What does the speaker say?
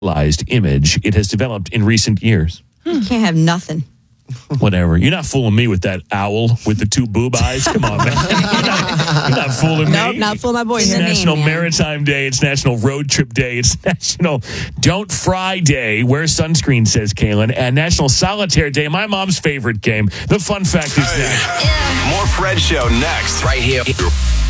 image it has developed in recent years. You can't have nothing. Whatever. You're not fooling me with that owl with the two boob eyes. Come on, man. You're not fooling me. Nope, not fooling my boy. It's National Maritime Day. It's National Road Trip Day. It's National Don't Fry Day. Wear sunscreen, says Kaylin. And National Solitaire Day, my mom's favorite game. The fun fact is next. More Fred Show next. Right here.